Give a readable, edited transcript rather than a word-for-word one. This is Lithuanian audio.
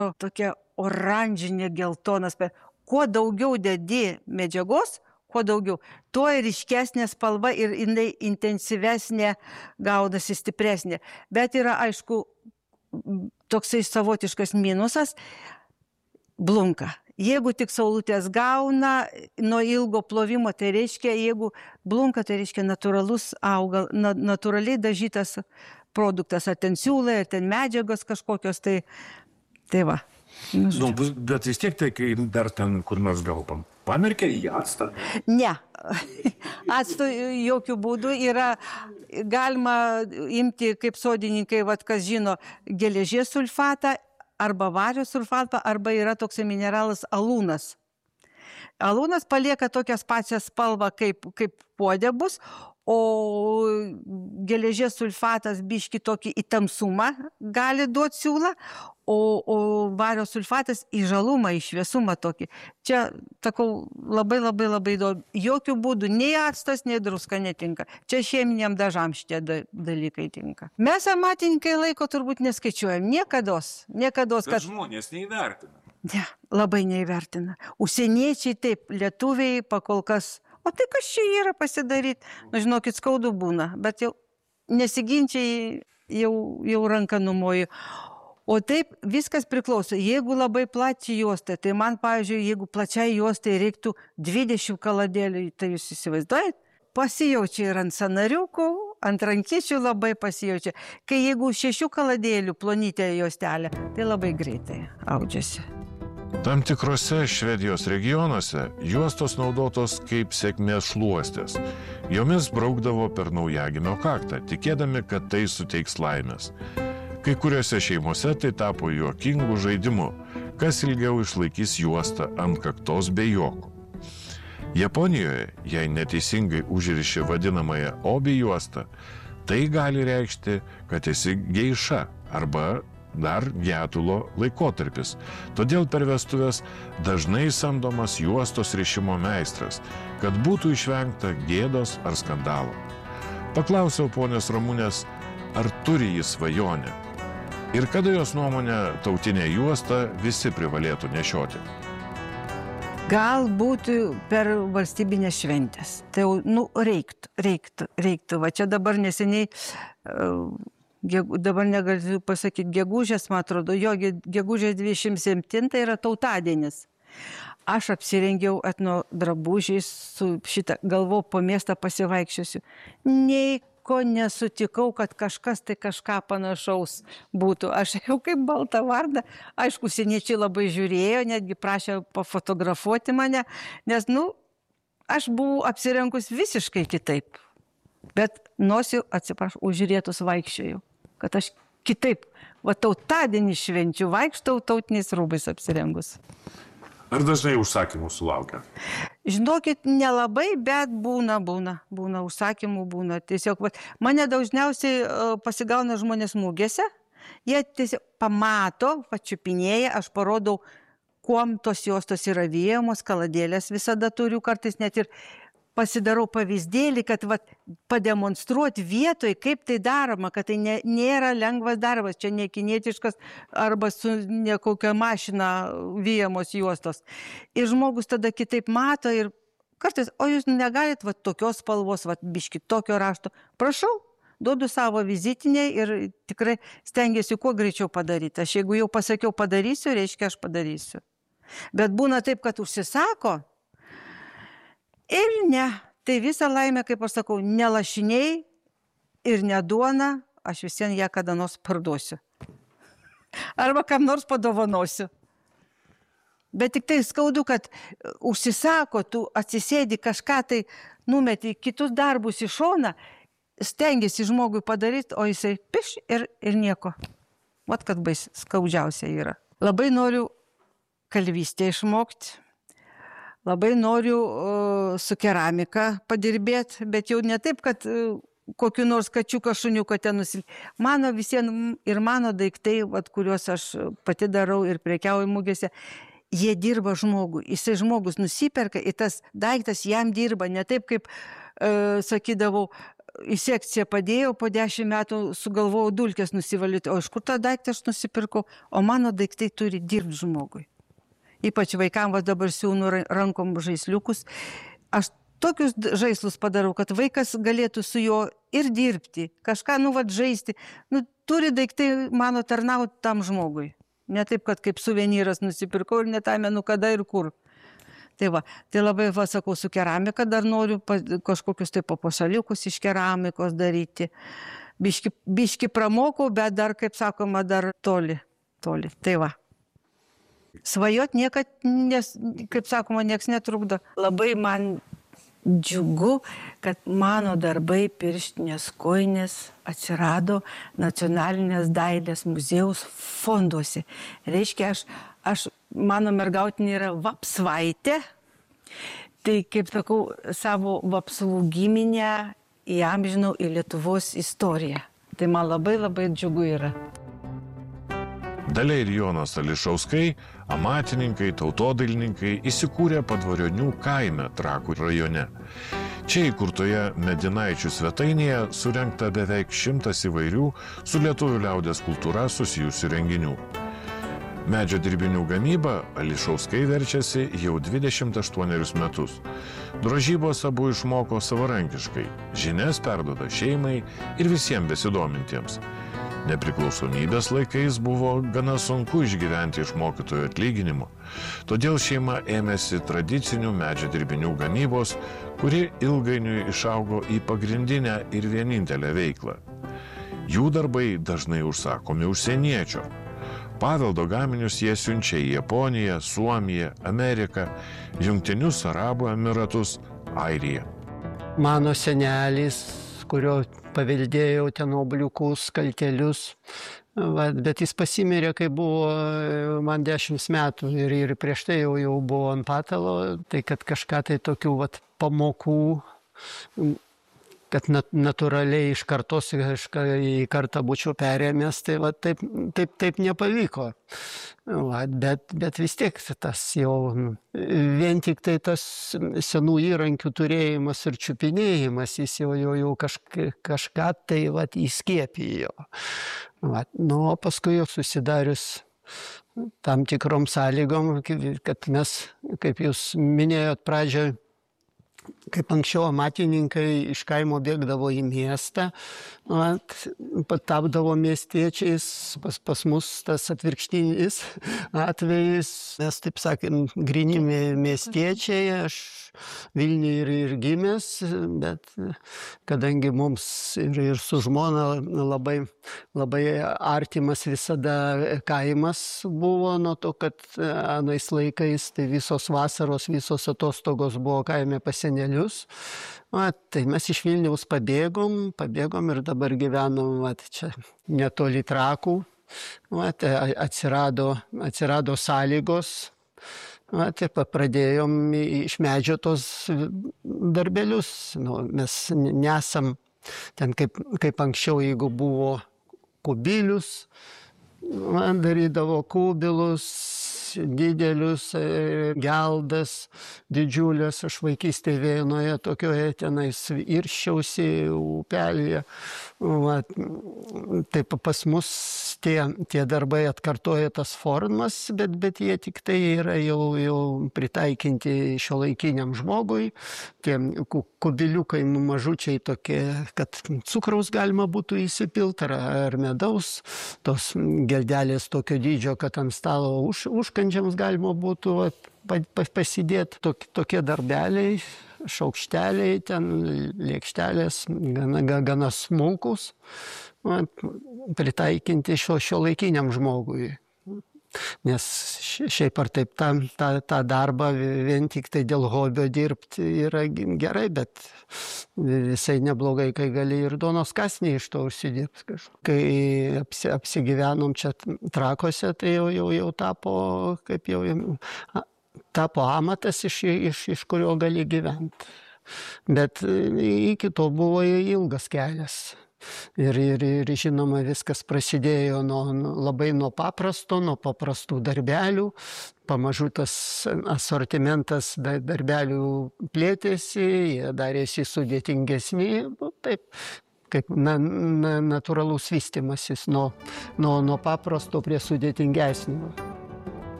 tokia oranžinė, geltonas. Kuo daugiau dedi medžiagos, kuo daugiau, tuo ryškesnė spalva ir jinai intensyvesnė, gaunasi stipresnė. Bet yra, aišku, toksai savotiškas minusas - blunka. Jeigu tik saulutės gauna nuo ilgo plovimo, tai reiškia, jeigu blunka, tai reiškia natūralus augal, natūraliai dažytas produktas, ar ten siūlai, ar ten medžiagos kažkokios, tai va. Nu, bet vis tiek tai, kai dar ten kur nors gal pamerkia į actą? Ne, acto jokių būdų yra, galima imti, kaip sodininkai, vat, kas žino, geležies sulfatą, arba vario sulfatą, arba yra toks mineralas alūnas. Alūnas palieka tokias pačias spalvą, kaip puode bus, o geležies sulfatas biški tokį į tamsumą gali duoti siūlą, o vario sulfatas į žalumą, į šviesumą tokį. Čia, sakau, labai įdomu. Jokių būdų nei actas, nei druska netinka. Čia cheminiam dažam šitie dalykai tinka. Mes amatininkai laiko turbūt neskaičiuojam. Niekados. Bet žmonės neįvertina. Ne, labai neįvertina. Užsieniečiai taip, lietuviai pakol kas. O tai kas čia yra pasidaryti? Nu, žinokit, skaudu būna, bet jau nesiginčiai jau ranką numoju. O taip viskas priklauso. Jeigu labai plačiai juosta, tai man, pavyzdžiui, jeigu plačiai juostai reiktų 20 kaladėlių, tai jūs įsivaizduojat? Pasijaučia ir ant sanariukų, ant rankyčių labai pasijaučia. Kai jeigu 6 kaladėlių plonytė juostelė, tai labai greitai audžiasi. Tam tikrose Švedijos regionuose juostos naudotos kaip sėkmės šluostės. Jomis braukdavo per naujagimio kaktą, tikėdami, kad tai suteiks laimės. Kai kuriuose šeimose tai tapo juokingų žaidimų, kas ilgiau išlaikys juostą ant kaktos be juokų. Japonijoje, jei neteisingai užriši vadinamąją obi juostą, tai gali reikšti, kad esi geiša arba dar getulo laikotarpis. Todėl per vestuves dažnai samdomas juostos rišimo meistras, kad būtų išvengta gėdos ar skandalo. Paklausiau ponios Ramunės, ar turi jis svajonę ir kada jos nuomonė tautinę juostą visi privalėtų nešioti. Galbūt per valstybinės šventės. Tai jau, reiktų. Va čia dabar neseniai, dabar negaliu pasakyti, gegužės, man atrodo, jo gegužės 27 yra tautadienis. Aš apsirengiau etno drabužiais, su šitą galvau po miestą pasivaikščiosiu. Nieko nesutikau, kad kažkas tai kažką panašaus būtų. Aš jau kaip baltą vardą, aišku, seniečiai labai žiūrėjo, netgi prašė pafotografuoti mane, nes, aš buvau apsirengus visiškai kitaip. Bet nosį, atsiprašau, užžiūrėtus vaikščiojau, kad aš kitaip, va tautadienį švenčiu, vaikštau tautiniais rūbais apsirengus. Ar dažnai užsakymų sulaukia? Žinokit, nelabai, bet būna užsakymų, būna. Tiesiog, mane dažniausiai pasigauna žmonės mugėse, jie tiesiog pamato, pačiupinėja, aš parodau, kuom tos juostos yra vyjamos, kaladėlės visada turiu, kartais net ir pasidarau pavyzdėlį, kad pademonstruoti vietoj, kaip tai daroma, kad tai nėra lengvas darbas, čia ne kinietiškas arba su ne kokia mašina vyjamos juostos. Ir žmogus tada kitaip mato ir kartais, o jūs negalit tokios spalvos, biški tokio rašto. Prašau, duodu savo vizitinę ir tikrai stengiuosi kuo greičiau padaryti. Aš jeigu jau pasakiau padarysiu, reiškia aš padarysiu. Bet būna taip, kad užsisako, ir ne, tai visą laimę, kaip aš sakau, ne lašiniai ir ne duona, aš visien ją kada nors parduosiu. Arba kam nors padovanosiu. Bet tik tai skaudu, kad užsisako, tu atsisėdi kažką tai, numeti kitus darbus į šoną, stengiasi žmogui padaryti, o jisai piš ir nieko. Vat kad skaudžiausia yra. Labai noriu kalvystę išmokti. Labai noriu su keramika padirbėti, bet jau ne taip, kad kokiu nors kačiuką šuniuką ten nusilti. Mano visiems ir mano daiktai, kuriuos aš pati darau ir prekiauju mugėse, jie dirba žmogui. Jisai žmogus nusiperka ir tas daiktas jam dirba. Ne taip, kaip sakydavau, į sekciją padėjau, po 10 metų sugalvojau dulkes nusivalyti, o iš kur tą daiktą aš nusipirkau, o mano daiktai turi dirbti žmogui. Ypač vaikams dabar siūnu rankom žaisliukus. Aš tokius žaislus padarau, kad vaikas galėtų su juo ir dirbti, kažką, žaisti. Turi daiktai mano tarnauti tam žmogui. Ne taip, kad kaip suvenyras nusipirkau ir netamenu kada ir kur. Tai labai, sakau, su keramika dar noriu kažkokius tai papuošaliukus iš keramikos daryti. Biški pramokau, bet dar, kaip sakoma, dar toli. Tai va. Svajot niekad, kaip sakoma, nieks netrukdo. Labai man džiugu, kad mano darbai pirštinės kojinės atsirado Nacionalinės dailės muziejaus fonduose. Reiškia, mano mergautinė yra Vapsvaitė, tai, kaip sakau, savo Vapsvų giminę įamžinau į Lietuvos istoriją. Tai man labai labai džiugu yra. Dalia ir Jonas Ališauskai, amatininkai, tautodailininkai, įsikūrė Padvarionių kaime Trakų rajone. Čia įkurtoje Medinaičių svetainėje surengta beveik 100 įvairių su lietuvių liaudies kultūra susijusių renginių. Medžio dirbinių gamybą Ališauskai verčiasi jau 28 metus. Drožybos abu išmoko savarankiškai, žinias perduoda šeimai ir visiems besidomintiems. Nepriklausomybės laikais buvo gana sunku išgyventi iš mokytojų atlyginimo, todėl šeima ėmėsi tradicinių medžio dirbinių gamybos, kuri ilgainiui išaugo į pagrindinę ir vienintelę veiklą. Jų darbai dažnai užsakomi užsieniečio. Paveldo gaminius jie siunčia į Japoniją, Suomiją, Ameriką, Jungtinius Arabų Emiratus, Airiją. Mano senelis, kurio paveldėjau ten obliukus, kaltelius, bet jis pasimirė, kai buvo man 10 metų ir prieš tai jau buvo ant patalo, tai kad kažką tai tokių pamokų, kad natūraliai iš kartos į kartą būčiau perėmęs, tai taip nepavyko. Bet vis tiek tas jau vien tik tai tas senų įrankių turėjimas ir čiupinėjimas, jis jau kažką tai įskiepijo. O paskui jau susidarius tam tikrom sąlygom, kad mes, kaip jūs minėjot pradžioje, kaip anksčiau amatininkai iš kaimo bėgdavo į miestą, tapdavo miestiečiais, pas mus tas atvirkštinis atvejis, mes, taip sakant, gryni miestiečiai, aš Vilniuje ir gimęs, bet kadangi mums ir su žmona labai artimas visada kaimas buvo, nuo to, kad anais laikais tai visos vasaros, visos atostogos buvo kaime pas senelius, tai mes iš Vilniaus pabėgom ir dabar gyvenom čia netoli Trakų, atsirado sąlygos. Taip pradėjom iš medžio tos darbelius. Mes nesam ten kaip anksčiau, jeigu buvo kubilius, darydavo kubilus, didelius, geldas, didžiulės. Aš vaikystėje vienoje tokioje tenais irščiausi upelėje. Taip pas mus tie darbai atkartoja tas formas, bet jie tik tai yra jau pritaikinti šiuolaikiniam žmogui. Tie kubiliukai mažučiai tokie, kad cukraus galima būtų įsipilti ar medaus. Tos geldelės tokio dydžio, kad ant stalo užkandžiams galima būtų pasidėti. Tokie darbeliai, šaukšteliai, ten lėkštelės gana smulkus, pritaikinti šiuolaikiniam žmogui. Nes šiaip ar taip tą darbą vien tik tai dėl hobio dirbti yra gerai, bet visai neblogai, kai gali ir duonos kąsnį iš to užsidirbti. Kai apsigyvenom čia Trakuose, tai jau tapo amatas, iš kurio gali gyventi. Bet iki to buvo ilgas kelias. Ir žinoma, viskas prasidėjo labai nuo paprastų darbelių. Pamažu tas asortimentas darbelių plėtėsi, jie darėsi sudėtingesni. taip, kaip natūralus vystymasis nuo paprasto prie sudėtingesnio.